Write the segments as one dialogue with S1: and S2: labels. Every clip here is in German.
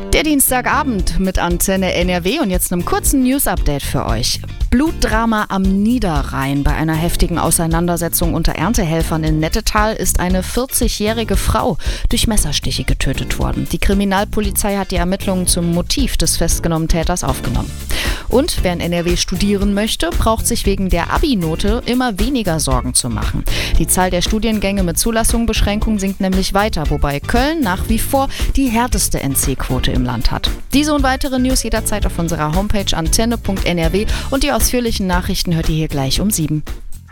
S1: Der Dienstagabend mit Antenne NRW und jetzt einem kurzen News-Update für euch. Blutdrama am Niederrhein. Bei einer heftigen Auseinandersetzung unter Erntehelfern in Nettetal ist eine 40-jährige Frau durch Messerstiche getötet worden. Die Kriminalpolizei hat die Ermittlungen zum Motiv des festgenommenen Täters aufgenommen. Und wer in NRW studieren möchte, braucht sich wegen der Abi-Note immer weniger Sorgen zu machen. Die Zahl der Studiengänge mit Zulassungsbeschränkung sinkt nämlich weiter, wobei Köln nach wie vor die härteste NC-Quote im Land hat. Diese und weitere News jederzeit auf unserer Homepage antenne.nrw und die ausführlichen Nachrichten hört ihr hier gleich um 7.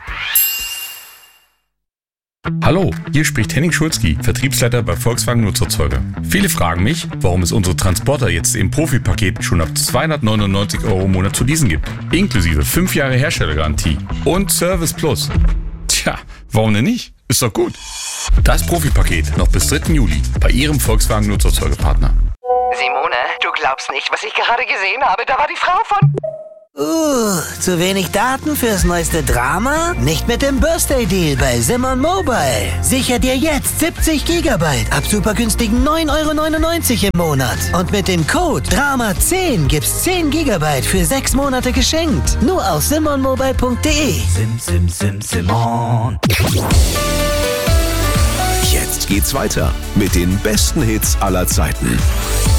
S2: Hallo, hier spricht Henning Schulzki, Vertriebsleiter bei Volkswagen Nutzerzeuger. Viele fragen mich, warum es unsere Transporter jetzt im Profi-Paket schon ab 299 € im Monat zu leasen gibt. Inklusive 5 Jahre Herstellergarantie und Service Plus. Tja, warum denn nicht? Ist doch gut. Das Profi-Paket noch bis 3. Juli bei Ihrem Volkswagen Nutzerzeugerpartner.
S3: Simone, du glaubst nicht, was ich gerade gesehen habe. Da war die Frau von...
S4: Zu wenig Daten fürs neueste Drama? Nicht mit dem Birthday Deal bei Simon Mobile. Sicher dir jetzt 70 GB ab super günstigen 9,99 € im Monat. Und mit dem Code DRAMA10 gibt's 10 GB für 6 Monate geschenkt. Nur auf simonmobile.de.
S5: Simon. Jetzt geht's weiter mit den besten Hits aller Zeiten.